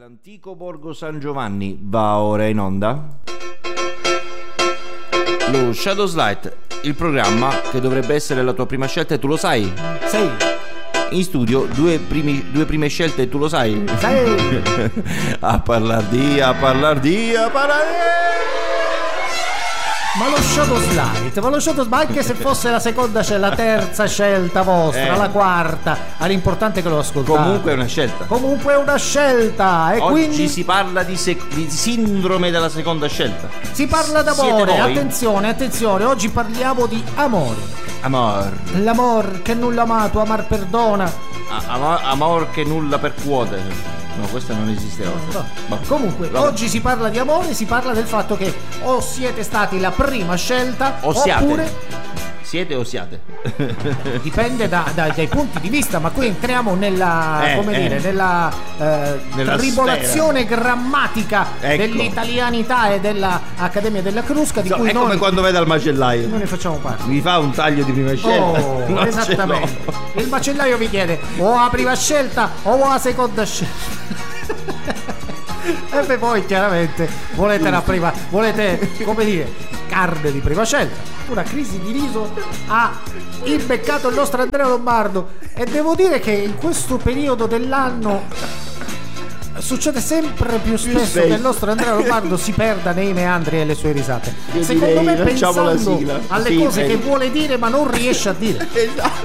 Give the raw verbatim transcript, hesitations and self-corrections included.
L'antico Borgo San Giovanni va ora in onda. Lo Shadows Light, il programma che dovrebbe essere la tua prima scelta e tu lo sai. Sì. In studio due, primi, due prime scelte e tu lo sai. Sì. A parlar di, a parlar di, a parlar di. Ma lo Shadows Light, ma lo Shadows Light, anche se fosse la seconda, c'è la terza scelta vostra, Eh. la quarta, all'importante è che lo ascoltate. Comunque è una scelta. Comunque è una scelta. E Oggi quindi si parla di, sec- di sindrome della seconda scelta. si parla Siete d'amore. voi? Attenzione, attenzione, oggi parliamo di amore. Amor. L'amor che nulla amato, amar perdona. A- amor, amor che nulla percuote. No, questa non esisteva. No. Vabbè. Comunque, Vabbè. oggi si parla di amore, si parla del fatto che o siete stati la prima scelta O siate. oppure Siete o siate? dipende da, da- dai punti di vista, ma qui entriamo nella Eh, come eh. dire, nella, eh, Nella tribolazione grammatica Ecco. dell'italianità e dell'Accademia della Crusca di So, cui è come noi, quando vai dal macellaio. noi ne facciamo parte. Mi fa un taglio di prima scelta. Oh, Non ce esattamente. l'ho. Il macellaio vi chiede o la prima scelta o la seconda scelta. E poi chiaramente volete la prima, volete, come dire, carne di prima scelta. Una crisi di riso ha imbeccato il nostro Andrea Lombardo e devo dire che in questo periodo dell'anno succede sempre più spesso spesso. che il nostro Andrea Lombardo si perda nei meandri e le sue risate. Io Secondo direi, me facciamo la pensando sigla. alle Sì, cose eh. che vuole dire ma non riesce a dire. Esatto.